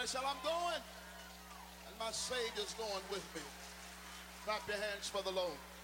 Everybody said, I'm going, and my Savior's going with me. Clap your hands for the Lord.